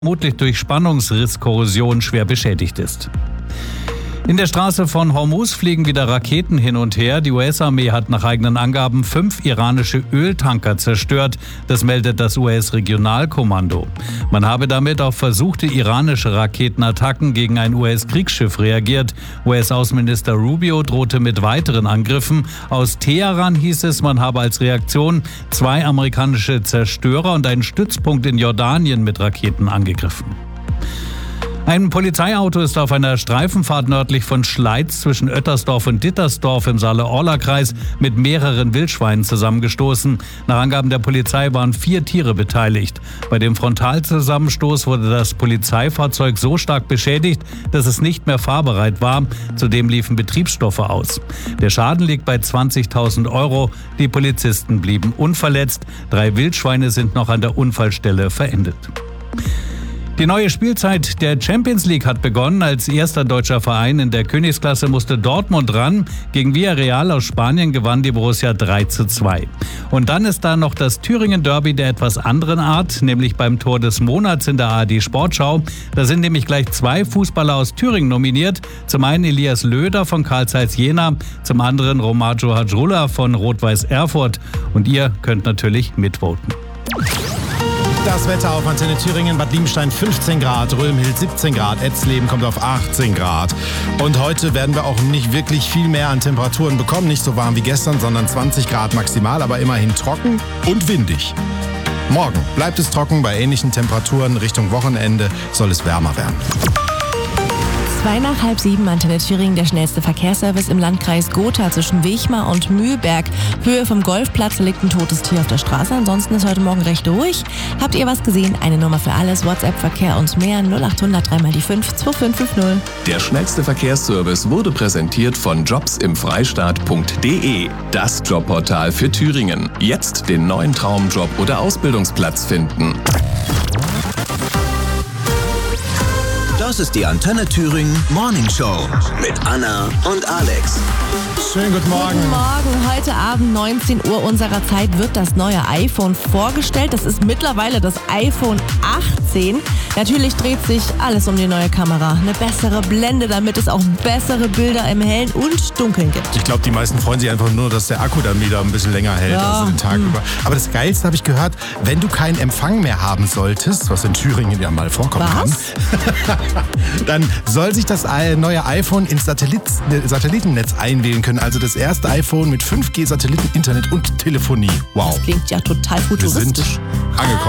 vermutlich durch Spannungsrisskorrosion schwer beschädigt ist. In der Straße von Hormuz fliegen wieder Raketen hin und her. Die US-Armee hat nach eigenen Angaben 5 iranische Öltanker zerstört. Das meldet das US-Regionalkommando. Man habe damit auf versuchte iranische Raketenattacken gegen ein US-Kriegsschiff reagiert. US-Außenminister Rubio drohte mit weiteren Angriffen. Aus Teheran hieß es, man habe als Reaktion 2 amerikanische Zerstörer und einen Stützpunkt in Jordanien mit Raketen angegriffen. Ein Polizeiauto ist auf einer Streifenfahrt nördlich von Schleiz zwischen Oettersdorf und Dittersdorf im Saale-Orla-Kreis mit mehreren Wildschweinen zusammengestoßen. Nach Angaben der Polizei waren 4 Tiere beteiligt. Bei dem Frontalzusammenstoß wurde das Polizeifahrzeug so stark beschädigt, dass es nicht mehr fahrbereit war. Zudem liefen Betriebsstoffe aus. Der Schaden liegt bei 20.000 €. Die Polizisten blieben unverletzt. 3 Wildschweine sind noch an der Unfallstelle verendet. Die neue Spielzeit der Champions League hat begonnen. Als erster deutscher Verein in der Königsklasse musste Dortmund ran. Gegen Villarreal aus Spanien gewann die Borussia 3:2. Und dann ist da noch das Thüringen-Derby der etwas anderen Art, nämlich beim Tor des Monats in der ARD Sportschau. Da sind nämlich gleich 2 Fußballer aus Thüringen nominiert. Zum einen Elias Löder von Carl Zeiss Jena, zum anderen Romaggio Hadrullah von Rot-Weiß Erfurt. Und ihr könnt natürlich mitvoten. Das Wetter auf Antenne Thüringen: Bad Liebenstein 15 Grad, Römhild 17 Grad, Etzleben kommt auf 18 Grad. Und heute werden wir auch nicht wirklich viel mehr an Temperaturen bekommen. Nicht so warm wie gestern, sondern 20 Grad maximal, aber immerhin trocken und windig. Morgen bleibt es trocken bei ähnlichen Temperaturen. Richtung Wochenende soll es wärmer werden. 6 nach halb 7, Antenne Thüringen, der schnellste Verkehrsservice im Landkreis Gotha zwischen Wechmar und Mühlberg. Höhe vom Golfplatz liegt ein totes Tier auf der Straße. Ansonsten ist heute Morgen recht ruhig. Habt ihr was gesehen? Eine Nummer für alles, WhatsApp, Verkehr und mehr 0800 3 die 5 2550. Der schnellste Verkehrsservice wurde präsentiert von jobsimfreistaat.de. Das Jobportal für Thüringen. Jetzt den neuen Traumjob oder Ausbildungsplatz finden. Das ist die Antenne Thüringen Morning Show mit Anna und Alex. Schönen guten Morgen. Guten Morgen. Heute Abend 19 Uhr unserer Zeit wird das neue iPhone vorgestellt. Das ist mittlerweile das iPhone 18. Natürlich dreht sich alles um die neue Kamera. Eine bessere Blende, damit es auch bessere Bilder im Hellen und Dunkeln gibt. Ich glaube, die meisten freuen sich einfach nur, dass der Akku dann wieder ein bisschen länger hält, also den Tag über. Aber das Geilste habe ich gehört, wenn du keinen Empfang mehr haben solltest, was in Thüringen ja mal vorkommen kann, dann soll sich das neue iPhone ins Satellitennetz einwählen können. Also das erste iPhone mit 5G Satelliten, Internet und Telefonie. Wow. Das klingt ja total futuristisch. Wir sind angekommen.